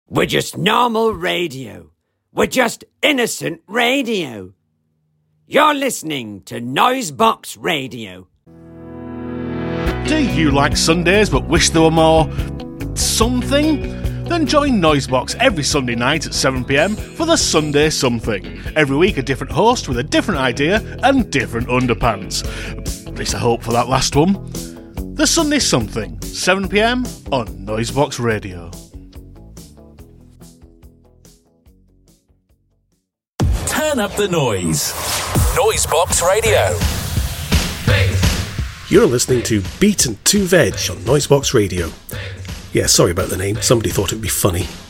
We're just normal radio. We're just innocent radio. You're listening to Noisebox Radio. Do you like Sundays but wish there were more something? Then join Noisebox every Sunday night at 7pm for the Sunday Something. Every week a different host with a different idea and different underpants. At least I hope for that last one. The Sunday Something, 7pm on Noisebox Radio. Turn up the noise. Noisebox Radio. You're listening to Beat and 2 Veg on Noisebox Radio. Yeah, sorry about the name. Somebody thought it'd be funny.